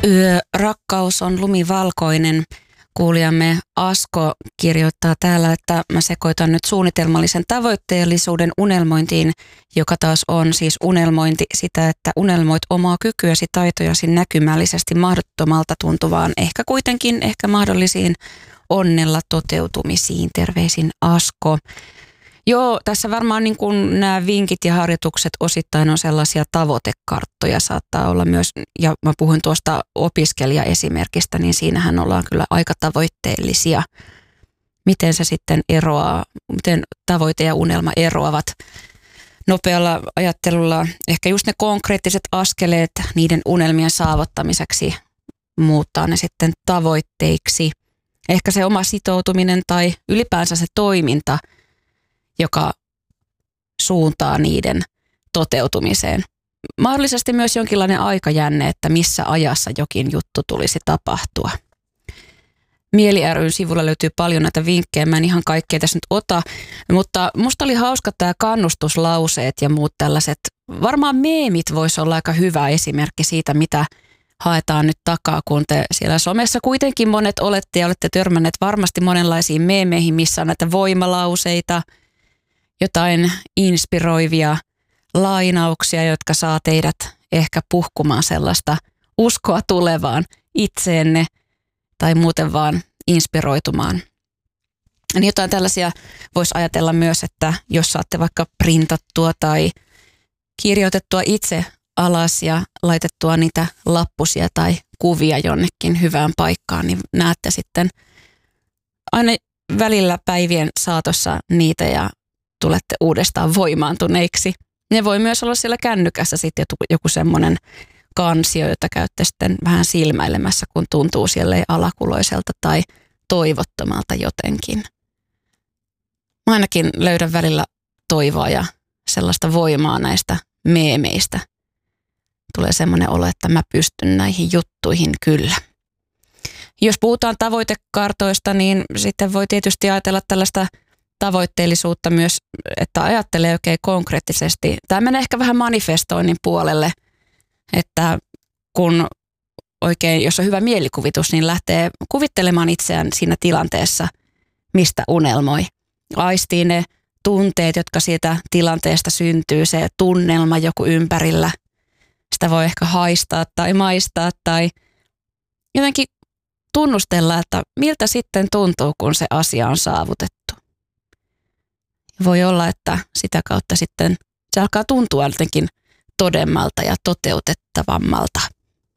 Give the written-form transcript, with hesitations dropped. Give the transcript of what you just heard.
Rakkaus on lumivalkoinen. Kuulijamme Asko kirjoittaa täällä, että mä sekoitan nyt suunnitelmallisen tavoitteellisuuden unelmointiin, joka taas on siis unelmointi sitä, että unelmoit omaa kykyäsi, taitojasi näkymällisesti mahdottomalta tuntuvaan, ehkä mahdollisiin onnella toteutumisiin. Terveisin Asko. Joo, tässä varmaan niin kuin nämä vinkit ja harjoitukset osittain on sellaisia tavoitekarttoja saattaa olla myös, ja mä puhun tuosta opiskelijaesimerkistä, niin siinähän ollaan kyllä aika tavoitteellisia. Miten se sitten eroaa, miten tavoite ja unelma eroavat nopealla ajattelulla, ehkä just ne konkreettiset askeleet niiden unelmien saavuttamiseksi muuttaa ne sitten tavoitteiksi. Ehkä se oma sitoutuminen tai ylipäänsä se toiminta, joka suuntaa niiden toteutumiseen. Mahdollisesti myös jonkinlainen aikajänne, että missä ajassa jokin juttu tulisi tapahtua. Mieli ry:n sivulla löytyy paljon näitä vinkkejä, mä en ihan kaikkea tässä nyt ota, mutta musta oli hauska tämä kannustuslauseet ja muut tällaiset. Varmaan meemit voisi olla aika hyvä esimerkki siitä, mitä haetaan nyt takaa, kun te siellä somessa kuitenkin monet olette ja olette törmänneet varmasti monenlaisiin meemeihin, missä on näitä voimalauseita, jotain inspiroivia lainauksia, jotka saa teidät ehkä puhkumaan sellaista uskoa tulevaan itseenne tai muuten vaan inspiroitumaan. Niin jotain tällaisia voisi ajatella myös, että jos saatte vaikka printattua tai kirjoitettua itse alas ja laitettua niitä lappusia tai kuvia jonnekin hyvään paikkaan, niin näette sitten aina välillä päivien saatossa niitä ja tulette uudestaan voimaantuneiksi. Ne voi myös olla siellä kännykässä sitten joku semmoinen kansio, jota käytte sitten vähän silmäilemässä, kun tuntuu siellä alakuloiselta tai toivottomalta jotenkin. Mä ainakin löydän välillä toivoa ja sellaista voimaa näistä meemeistä. Tulee semmoinen olo, että mä pystyn näihin juttuihin kyllä. Jos puhutaan tavoitekartoista, niin sitten voi tietysti ajatella tällaista tavoitteellisuutta myös, että ajattelee oikein konkreettisesti. Tämä menee ehkä vähän manifestoinnin puolelle, että kun oikein, jos on hyvä mielikuvitus, niin lähtee kuvittelemaan itseään siinä tilanteessa, mistä unelmoi. Aistii ne tunteet, jotka siitä tilanteesta syntyy, se tunnelma joku ympärillä. Sitä voi ehkä haistaa tai maistaa tai jotenkin tunnustella, että miltä sitten tuntuu, kun se asia on saavutettu. Voi olla, että sitä kautta sitten se alkaa tuntua jotenkin todemmalta ja toteutettavammalta.